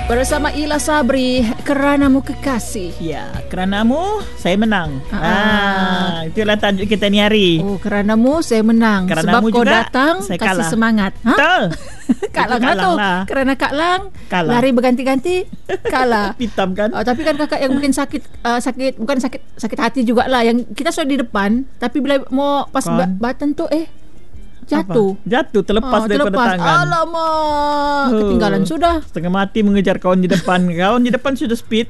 Bersama Ila Sabri, Keranamu Kekasih. Ya, keranamu saya menang. Itulah tajuk kita ni hari. Oh, keranamu saya menang. Keranamu sebab kau juga, datang saya kasih kalah. semangat. Betul. Kak Lang Itu lah tu. lah. Kerana Kak Lang Kalah. lari berganti-ganti, kalah. Hitam kan? Tapi kan kakak yang mungkin bukan sakit hati jugalah. Yang kita sudah di depan, tapi bila mau pas button tu jatuh. Apa? Jatuh, terlepas daripada tangan. Alamak, ketinggalan sudah. Setengah mati mengejar kawan di depan. Kawan di depan sudah speed.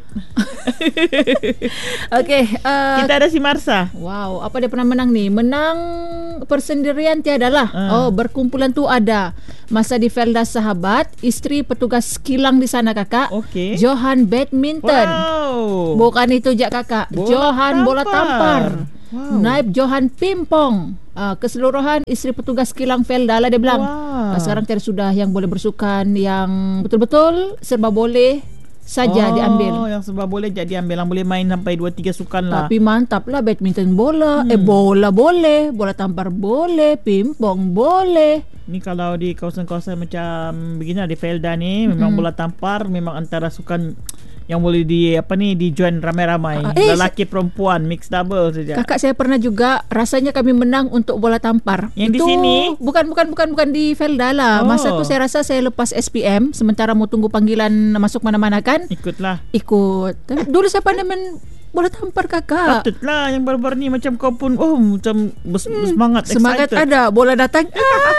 Okey, Kita ada si Marsa. wow, apa dia pernah menang ni? Menang persendirian tiadalah. Oh, berkumpulan tu ada. Masa di Felda Sahabat, isteri petugas kilang di sana kakak. Okey. Johan Badminton. Wow. Bukan itu je kakak. Johan bola tampar. Wow. Naib Johan Pimpong. Keseluruhan isteri petugas kilang Felda lah dia bilang. Wow. Sekarang tiada sudah yang boleh bersukan, yang betul-betul serba boleh saja diambil. Yang sebab boleh jadi ambil. Yang boleh main sampai 2-3 sukan lah. Tapi mantap lah, badminton bola. Bola boleh, bola tampar boleh, pimpong boleh. Ni kalau di kawasan-kawasan macam begini di Felda ni, memang bola tampar memang antara sukan yang boleh di join ramai-ramai. Lelaki perempuan mix double saja. Kakak saya pernah juga, rasanya kami menang untuk bola tampar. Yang itu di sini? Bukan di Felda lah. Masa tu saya rasa saya lepas SPM, sementara mau tunggu panggilan masuk mana-mana kan. Ikutlah. Ikut. Dulu saya pandai main bola tampar kakak. Patutlah yang baru-baru ni macam kau pun macam bersemangat, Semangat excited. ada, bola datang.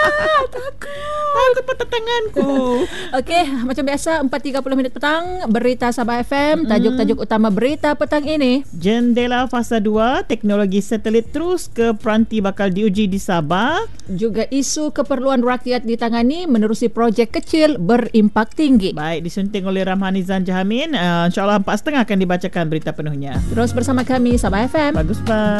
Takut patah tanganku. Okey, macam biasa 4.30 petang, berita Sabah FM, tajuk-tajuk utama berita petang ini. Jendela fasa 2, teknologi satelit terus ke peranti bakal diuji di Sabah. Juga isu keperluan rakyat ditangani menerusi projek kecil berimpak tinggi. Baik, disunting oleh Ramhanizan Jahamin. InsyaAllah 4.30 akan dibacakan berita penuhnya. Terus bersama kami Sabah FM. Bagus, Pak.